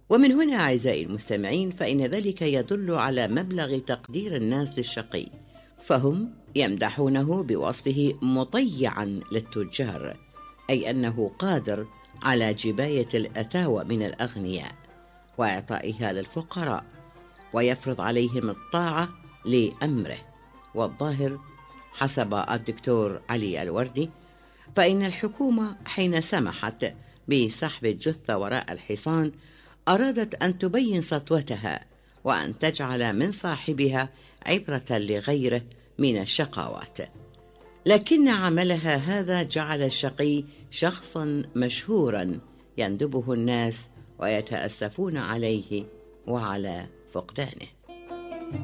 ومن هنا أعزائي المستمعين فإن ذلك يدل على مبلغ تقدير الناس للشقي، فهم يمدحونه بوصفه مطيعا للتجار، أي أنه قادر على جباية الأتاوى من الأغنياء وإعطائها للفقراء ويفرض عليهم الطاعة لأمره. والظاهر حسب الدكتور علي الوردي فإن الحكومة حين سمحت بسحب الجثة وراء الحصان أرادت أن تبين سطوتها وأن تجعل من صاحبها عبرة لغيره من الشقاوات، لكن عملها هذا جعل الشقي شخصا مشهورا يندبه الناس ويتأسفون عليه وعلى فقدانه.